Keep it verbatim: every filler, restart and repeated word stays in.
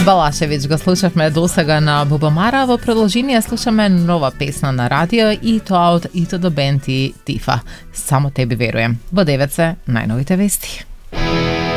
Балашевич го слушавме досега на Бубамара. Во продолжение слушаме нова песна на радио и тоа од Ито до Бенд и Тифа. Само теби веруем. Во девет се најновите вести.